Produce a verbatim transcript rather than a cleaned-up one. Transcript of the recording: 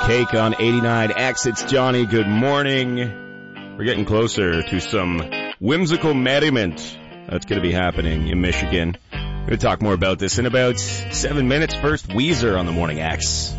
Take on eighty-nine X. It's Johnny. Good morning. We're getting closer to some whimsical merriment that's going to be happening in Michigan. We're going to talk more about this in about seven minutes. First, Weezer on the Morning X.